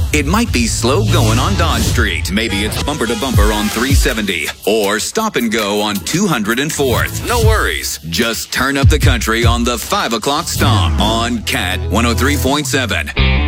It might be slow going on Dodge Street. Maybe it's bumper to bumper on 370 or stop and go on 204th. No worries. Just turn up the country on the 5 o'clock stomp on Cat 103.7.